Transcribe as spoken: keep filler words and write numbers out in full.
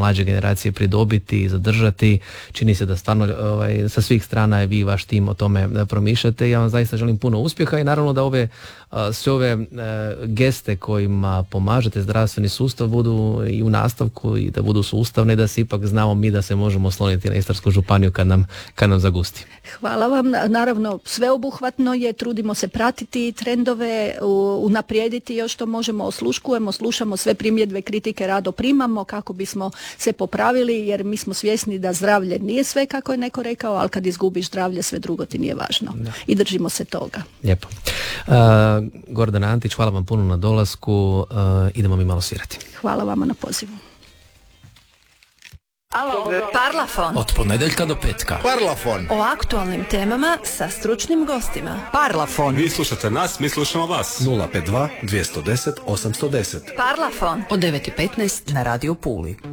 mlađe generacije pridobiti i zadržati. Čini se da stvarno ovaj, sa svih strana vi i vaš tim o tome promišljate. Ja vam zaista želim puno uspjeha i naravno da ove sve ove geste kojima pomažete zdravstveni sustav budu i u nastavku i da budu sustavne, da se ipak znamo mi da se možemo osloniti na Istarsku županiju kad nam, kad nam zagusti. Hvala vam. Naravno, sveobuhvatno je, trudimo se pratiti trendove, unaprijediti još što možemo, osluškujemo, slušamo sve primjedbe, kritike, rado primamo kako bismo se popravili, jer mi smo svjesni da zdravlje nije sve kako je neko rekao, ali kad izgubiš zdravlje sve drugo ti nije važno. Da. I držimo se toga. Lijepo. Uh, Gordana Antić, hvala vam puno na dolasku. Uh, idemo mi malo svirati. Hvala vama na pozivu. Alo, Parlafon. Od ponedjeljka do petka. Parlafon. O aktualnim temama sa stručnim gostima. Parlafon. Vi slušate nas, mi slušamo vas. nula pet dva dvjesto deset osamsto deset. Parlafon. Od devet i petnaest na Radio Puli.